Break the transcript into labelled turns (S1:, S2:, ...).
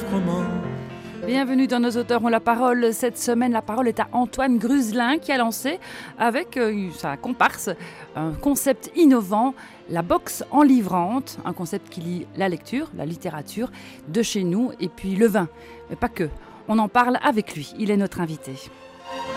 S1: roman.
S2: Bienvenue dans Nos auteurs ont la parole. Cette semaine, la parole est à Antoine Gruselin qui a lancé avec sa comparse un concept innovant, la boxe enivrante, un concept qui lie la lecture, la littérature de chez nous et puis le vin. Mais pas que. On en parle avec lui, il est notre invité.